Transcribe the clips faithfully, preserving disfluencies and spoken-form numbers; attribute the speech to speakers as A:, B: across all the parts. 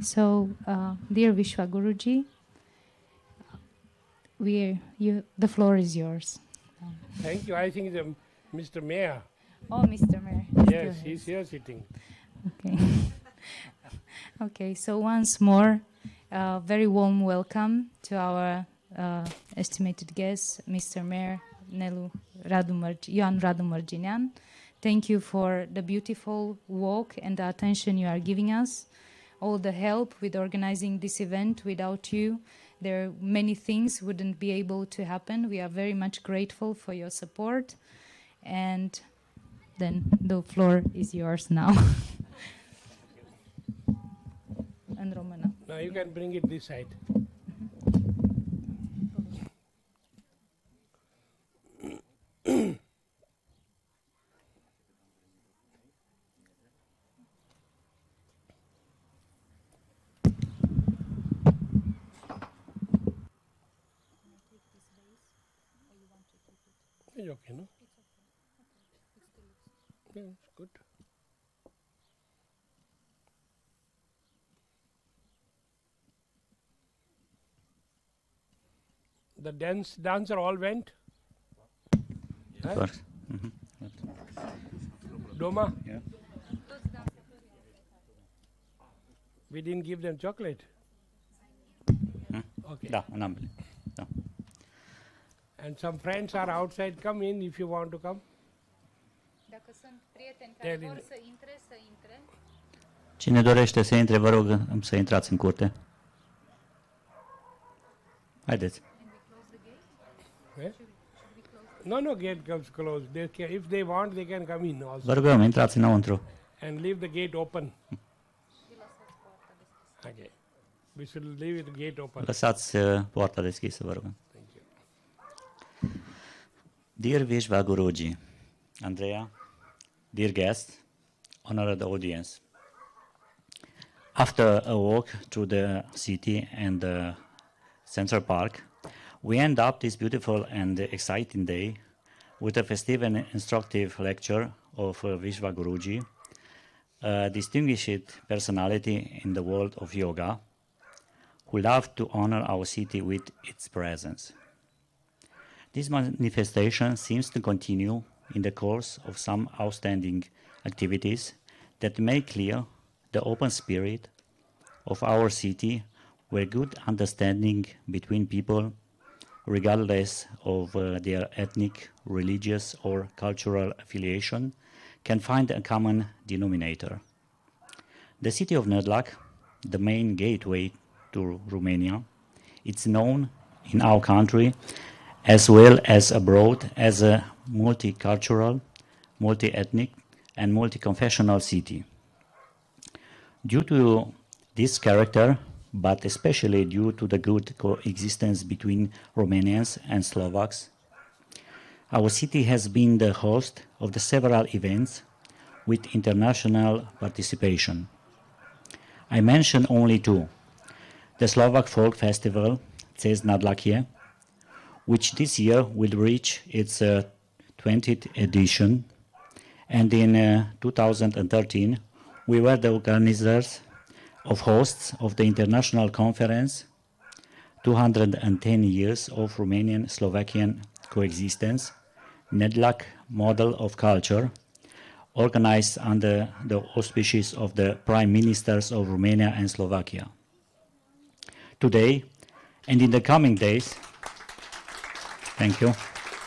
A: So, uh, dear Vishwa Guruji, we you the floor is yours.
B: Thank you. I think the Mister Mayor.
A: Oh, Mister Mayor.
B: Yes, he's here sitting.
A: Okay. Okay. So once more, uh, very warm welcome to our uh, estimated guest, Mister Mayor Nelu Radumarj- Ioan Radu Marginian. Thank you for the beautiful walk and the attention you are giving us, all the help with organizing this event. Without you, there are many things wouldn't be able to happen. We are very much grateful for your support. And then the floor is yours now. And Romana.
B: Now you can bring it this side. It's okay, no? Yeah, it's good. The dance dancer all went?
C: It
B: Huh?
C: works. Mhm.
B: Doma?
C: Yeah.
B: We didn't give them chocolate.
C: Hmm?
B: Okay.
C: Da, n-am. Da.
B: And some friends are outside. Come in if you want to come.
A: Dacă sunt prieteni
B: care vor
A: să intre, să intre.
C: Cine dorește să intre, vă rog să intrați în curte. Haideți.
B: Eh? No, no, gate comes closed. They can, if they want, they can come in also.
C: Vă rugăm, intrați înăuntru.
B: And leave the gate open. Okay. We should leave the gate open.
C: Lăsați uh, poarta deschisă, vă rugăm.
B: Thank you.
C: Dear Vishwa Guruji, Andrea, dear guests, honored audience. After a walk through the city and the Central Park, we end up this beautiful and exciting day with a festive and instructive lecture of uh, Vishwa Guruji, a distinguished personality in the world of yoga, who loved to honor our city with its presence. This manifestation seems to continue in the course of some outstanding activities that make clear the open spirit of our city, where good understanding between people, regardless of uh, their ethnic, religious, or cultural affiliation, can find a common denominator. The city of Nădlac, the main gateway to Romania, it's known in our country as well as abroad as a multicultural, multi-ethnic, and multi-confessional city. Due to this character, but especially due to the good coexistence between Romanians and Slovaks, our city has been the host of the several events with international participation. I mention only two: the Slovak Folk Festival, Cez Nadlakie, which this year will reach its uh, twentieth edition, and in uh, two thousand thirteen we were the organizers of hosts of the international conference two hundred ten years of Romanian-Slovakian coexistence, Nădlac Model of Culture, organized under the auspices of the Prime Ministers of Romania and Slovakia. Today, and in the coming days, thank you.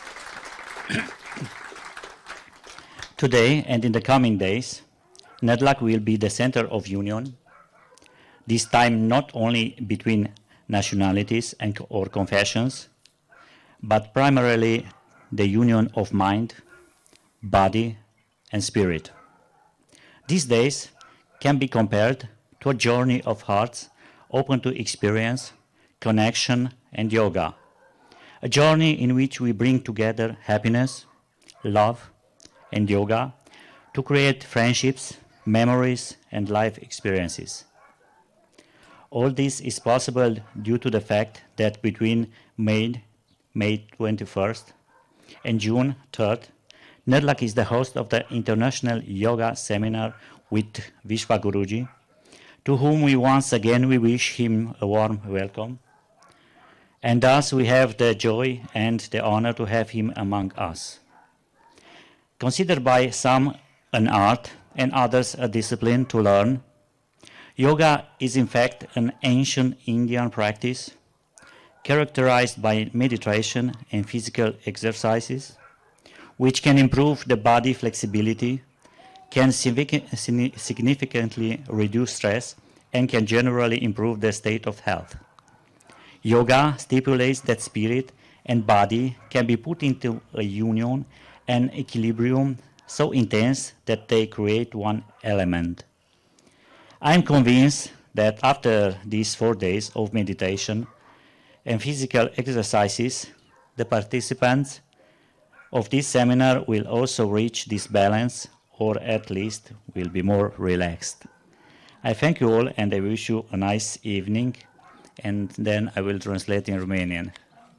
C: Today and in the coming days, Nădlac will be the center of union, this time not only between nationalities and or confessions, but primarily the union of mind, body, and spirit. These days can be compared to a journey of hearts open to experience, connection, and yoga, a journey in which we bring together happiness, love, and yoga to create friendships, memories, and life experiences. All this is possible due to the fact that between May, May twenty-first and June third, Nădlac is the host of the International Yoga Seminar with Vishwa Guruji, to whom we once again we wish him a warm welcome. And thus we have the joy and the honor to have him among us. Considered by some an art and others a discipline to learn, yoga is in fact an ancient Indian practice characterized by meditation and physical exercises, which can improve the body flexibility, can significantly reduce stress, and can generally improve the state of health. Yoga stipulates that spirit and body can be put into a union and equilibrium so intense that they create one element. I am convinced that after these four days of meditation and physical exercises, the participants of this seminar will also reach this balance, or at least will be more relaxed. I thank you all and I wish you a nice evening, and then I will translate in Romanian.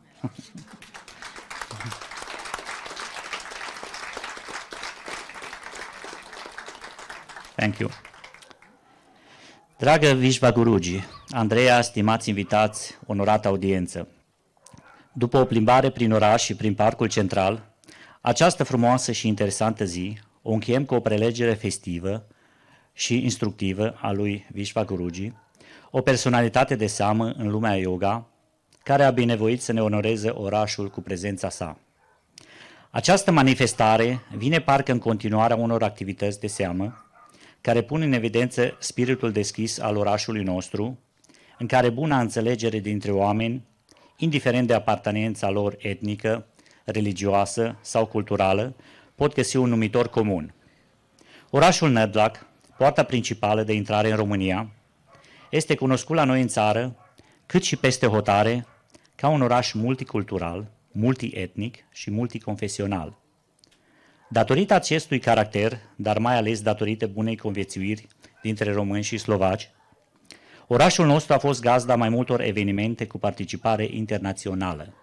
C: Thank you. Dragă Vishva Guruji, Andreea, stimați invitați, onorată audiență, după o plimbare prin oraș și prin parcul central, această frumoasă și interesantă zi o încheiem cu o prelegere festivă și instructivă a lui Vishva Guruji, o personalitate de seamă în lumea yoga, care a binevoit să ne onoreze orașul cu prezența sa. Această manifestare vine parcă în continuarea unor activități de seamă, care pun în evidență spiritul deschis al orașului nostru, în care buna înțelegere dintre oameni, indiferent de apartenența lor etnică, religioasă sau culturală, pot găsi un numitor comun. Orașul Nădlac, poarta principală de intrare în România, este cunoscut la noi în țară, cât și peste hotare, ca un oraș multicultural, multietnic și multiconfesional. Datorită acestui caracter, dar mai ales datorită bunei conviețuiri dintre români și slovaci, orașul nostru a fost gazda mai multor evenimente cu participare internațională.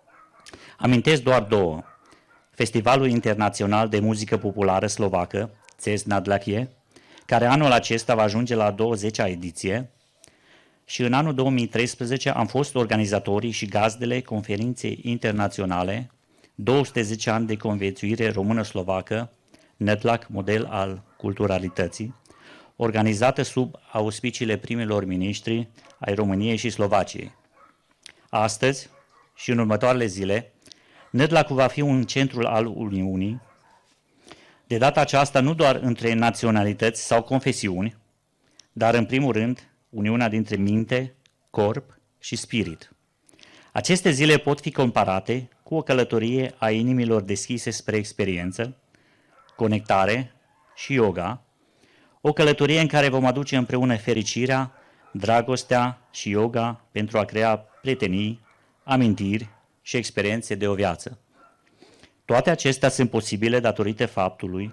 C: Amintesc doar două: Festivalul Internațional de Muzică Populară Slovacă, Cez Nadlakie, care anul acesta va ajunge la a douăzecea ediție, și în anul două mii treisprezece am fost organizatorii și gazdele conferinței internaționale două sute zece ani de conviețuire română-slovacă, Nădlac, model al culturalității, organizată sub auspiciile primilor miniștri ai României și Slovaciei. Astăzi și în următoarele zile, Nădlacul va fi un centru al Uniunii, de data aceasta nu doar între naționalități sau confesiuni, dar în primul rând uniunea dintre minte, corp și spirit. Aceste zile pot fi comparate cu o călătorie a inimilor deschise spre experiență, conectare și yoga, o călătorie în care vom aduce împreună fericirea, dragostea și yoga pentru a crea prietenii, amintiri și experiențe de o viață. Toate acestea sunt posibile datorită faptului